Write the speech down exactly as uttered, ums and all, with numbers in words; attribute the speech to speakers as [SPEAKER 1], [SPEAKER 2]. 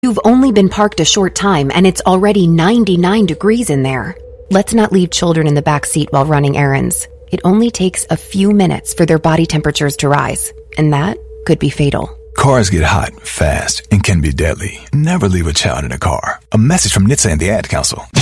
[SPEAKER 1] You've only been parked a short time and it's already ninety-nine degrees in there. Let's not leave children in the back seat while running errands. It only takes a few minutes for their body temperatures to rise, and that could be fatal.
[SPEAKER 2] Cars get hot, fast, and can be deadly. Never leave a child in a car. A message from N H T S A and the Ad Council.